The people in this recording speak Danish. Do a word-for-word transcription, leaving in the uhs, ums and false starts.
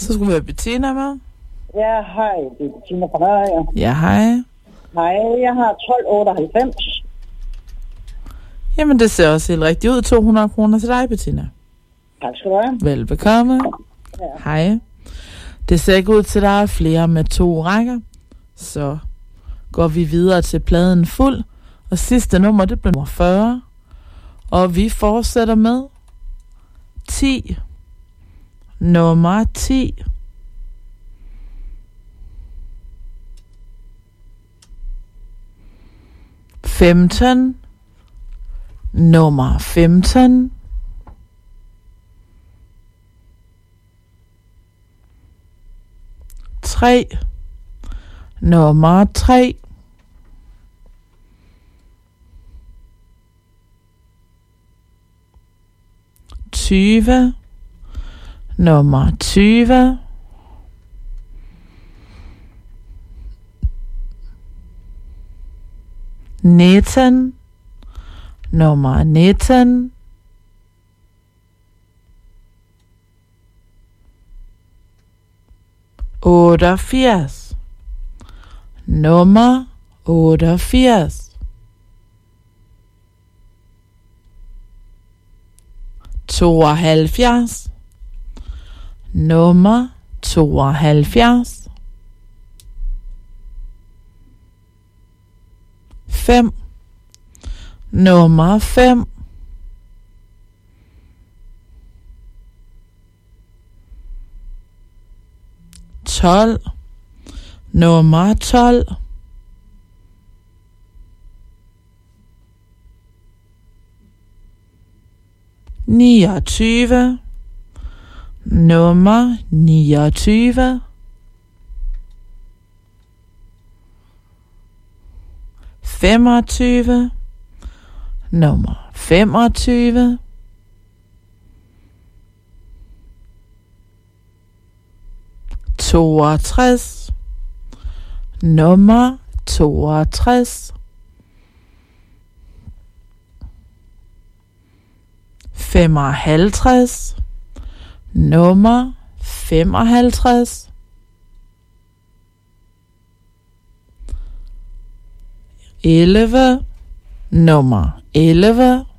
Så skulle vi have Bettina med. Ja, hej. Det er Bettina fra Nørager. Ja, hej. Hej, jeg har tolv otteoghalvfems. Jamen, det ser også helt rigtigt ud. to hundrede kroner til dig, Bettina. Tak skal du have. Velbekomme. Ja. Hej. Det ser ikke ud til, at der er flere med to rækker. Så går vi videre til pladen fuld. Og sidste nummer, det bliver nummer fyrre. Og vi fortsætter med ti. Nummer ti. femten. Nummer femten. tre. Nummer tre. tyve. Nummer tyve. nitten. Nummer nitten. otteogfirs. Nummer otteogfirs. tooghalvfjerds. Nummer tooghalvfjerds. fem. Nummer fem. tolv. Nummer tolv. niogtyve. Nummer niogtyve. femogtyve. Nummer femogtyve. toogtres. Nummer toogtres. femoghalvtreds. Nummer femoghalvtreds. elleve. Nummer elleve.